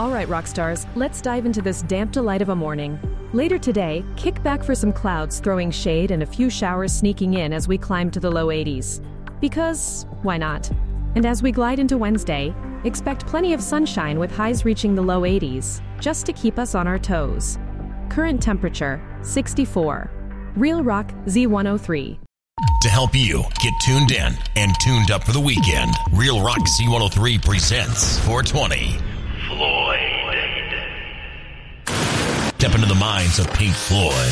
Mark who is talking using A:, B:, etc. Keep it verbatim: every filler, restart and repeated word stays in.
A: All right, rock stars, let's dive into this damp delight of a morning. Later today, kick back for some clouds throwing shade and a few showers sneaking in as we climb to the low eighties. Because, why not? And as we glide into Wednesday, expect plenty of sunshine with highs reaching the low eighties, just to keep us on our toes. Current temperature, sixty-four. Real Rock Z one oh three.
B: To help you get tuned in and tuned up for the weekend, Real Rock Z one oh three presents four twenty. Floyd. Step into the minds of Pink Floyd.